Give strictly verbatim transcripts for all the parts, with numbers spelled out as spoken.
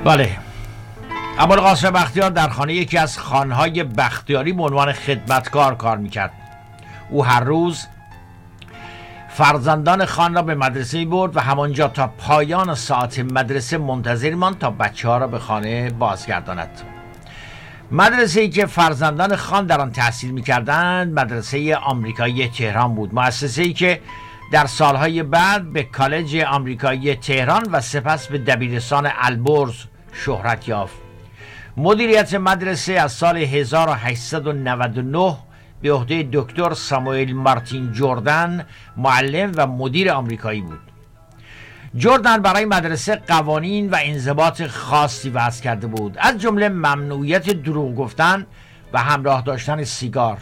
بله، ابوالقاسم بختیار در خانه یکی از خانهای بختیاری به عنوان خدمتکار کار میکرد. او هر روز فرزندان خان را به مدرسه برد و همانجا تا پایان ساعت مدرسه منتظر ماند تا بچه ها را به خانه بازگرداند. مدرسه ای که فرزندان خان در آن تحصیل میکردند مدرسه آمریکایی تهران بود، مؤسسه ای که در سالهای بعد به کالج آمریکایی تهران و سپس به دبیرستان البرز شهرت یافت. مدیریت مدرسه از سال هزار و هشتصد و نود و نه به عهده دکتر ساموئل مارتین جردن، معلم و مدیر آمریکایی بود. جردن برای مدرسه قوانین و انضباط خاصی وضع کرده بود، از جمله ممنوعیت دروغ گفتن و همراه داشتن سیگار.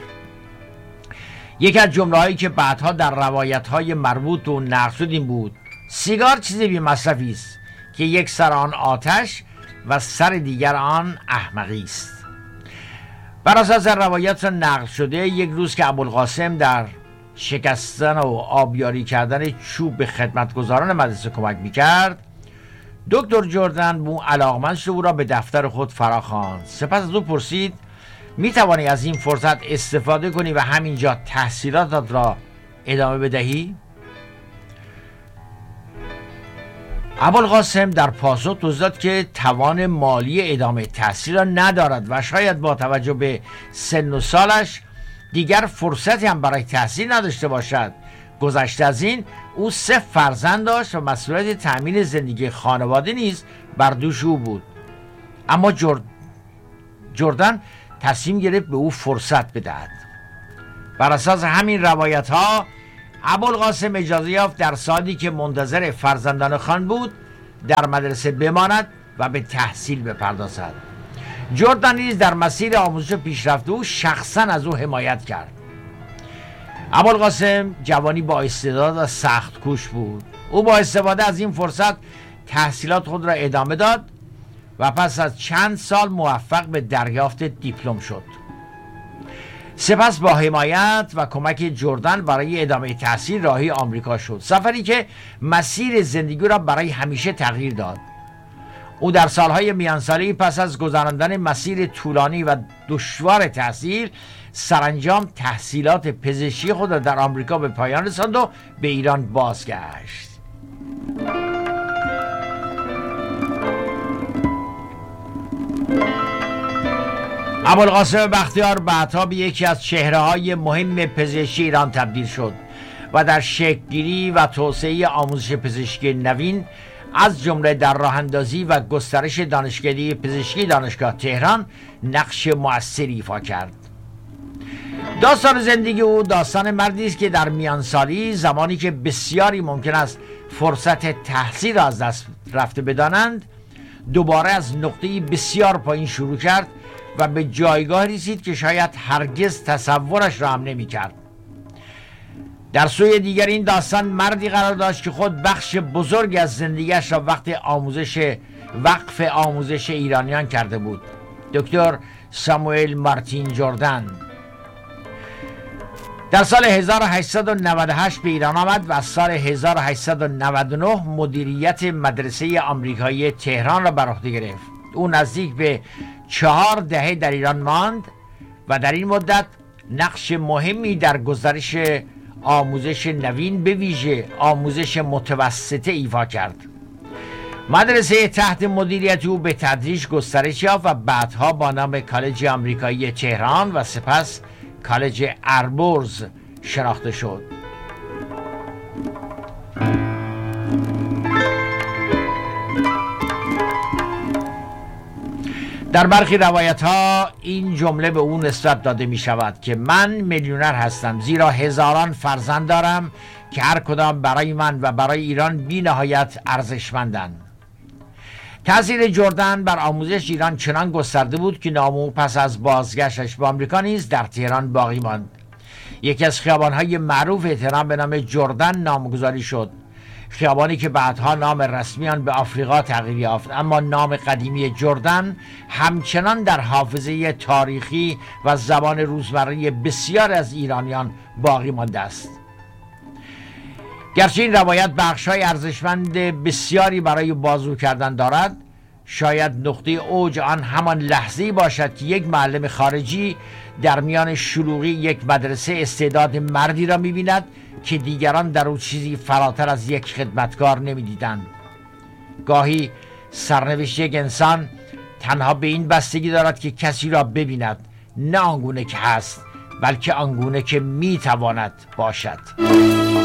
یکی از جمله‌هایی که بعدها در روایت‌های مربوط به اون نقل شد این بود: سیگار چیزی بی مصرفی است که یک سر آن آتش و سر دیگر آن احمقی است. بر اساس روایت نقل شده یک روز که ابوالقاسم در شکستن و آبیاری کردن چوب به خدمتگزاران مدرسه کمک میکرد، دکتر جردن به او علاقمند شد و او را به دفتر خود فراخواند. سپس از او پرسید میتوانی از این فرصت استفاده کنی و همینجا تحصیلاتت را ادامه بدهی؟ ابوالقاسم در پاسخ توضیح داد که توان مالی ادامه تحصیل را ندارد و شاید با توجه به سن و سالش دیگر فرصتی هم برای تحصیل نداشته باشد. گذشته از این او سه فرزند داشت و مسئولیت تأمین زندگی خانواده نیز بر دوش او بود. اما جرد... جردن تصمیم گرفت به او فرصت بدهد. بر اساس همین روایت ها ابوالقاسم اجازه یافت در سالی که منتظر فرزندان خان بود در مدرسه بماند و به تحصیل بپردازد. جردن نیز در مسیر آموزش پیشرفته او شخصا از او حمایت کرد. ابوالقاسم جوانی با استعداد و سخت کوش بود. او با استفاده از این فرصت تحصیلات خود را ادامه داد و پس از چند سال موفق به دریافت دیپلم شد. سپس با حمایت و کمک جردن برای ادامه تحصیل راهی آمریکا شد، سفری که مسیر زندگی را برای همیشه تغییر داد. او در سالهای میانسالی پس از گذراندن مسیر طولانی و دشوار تحصیل سرانجام تحصیلات پزشکی خود را در آمریکا به پایان رساند و به ایران بازگشت. ابوالقاسم بختیار بعدها به یکی از چهره‌های مهم پزشکی ایران تبدیل شد و در شکل‌گیری و توسعه آموزش پزشکی نوین از جمله در راه‌اندازی و گسترش دانشکده پزشکی دانشگاه تهران نقش مؤثری ایفا کرد. داستان زندگی او داستان مردی است که در میانسالی، زمانی که بسیاری ممکن است فرصت تحصیل را از دست رفته بدانند، دوباره از نقطه‌ای بسیار پایین شروع کرد و به جایگاه رسید که شاید هرگز تصورش را هم نمی کرد. در سوی دیگر این داستان مردی قرار داشت که خود بخش بزرگی از زندگیش را وقت آموزش وقف آموزش ایرانیان کرده بود. دکتر ساموئل مارتین جردن در سال هزار و هشتصد و نود و هشت به ایران آمد و از سال هزار و هشتصد و نود و نه مدیریت مدرسه آمریکایی تهران را بر عهده گرفت. او نزدیک به چهار دهه در ایران ماند و در این مدت نقش مهمی در گسترش آموزش نوین به ویژه آموزش متوسطه ایفا کرد. مدرسه تحت مدیریت او به تدریج گسترش یافت و بعدها با نام کالج آمریکایی تهران و سپس کالج البرز شناخته شد. در برخی روایت ها این جمله به او نسبت داده می شود که من میلیونر هستم زیرا هزاران فرزند دارم که هر کدام برای من و برای ایران بی نهایت ارزشمندند. تأثیر جردن بر آموزش ایران چنان گسترده بود که نام او پس از بازگشتش به آمریکا نیز در تهران باقی ماند. یکی از خیابان‌های معروف تهران به نام جردن نامگذاری شد، خیابانی که بعدها نام رسمی آن به آفریقا تغییر یافت، اما نام قدیمی جردن همچنان در حافظه تاریخی و زبان روزمره بسیار از ایرانیان باقی مانده است. گرچه این روایت بخش‌های ارزشمند بسیاری برای بازگو کردن دارد، شاید نقطه اوج آن همان لحظه‌ای باشد که یک معلم خارجی در میان شلوغی یک مدرسه استعداد مردی را می‌بیند که دیگران در او چیزی فراتر از یک خدمتکار نمی‌دیدند. گاهی سرنوشت یک انسان تنها به این بستگی دارد که کسی را ببیند، نه آنگونه که هست، بلکه آنگونه که میتواند باشد.